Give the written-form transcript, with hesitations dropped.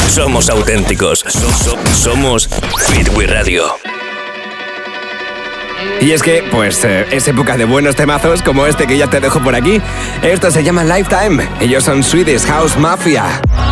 Somos auténticos. Somos Beatway Radio. Y es que, pues, es época de buenos temazos como este que ya te dejo por aquí. Esto se llama Lifetime. Ellos son Swedish House Mafia.